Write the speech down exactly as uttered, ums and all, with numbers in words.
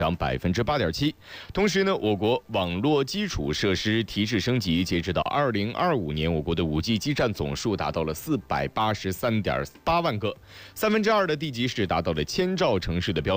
涨百分之八点七。同时呢，我国网络基础设施提质升级，截止到二零二五年，我国的 五 G 基站总数达到了四百八十三点八万个，三分之二的地级市达到了千兆城市的标准。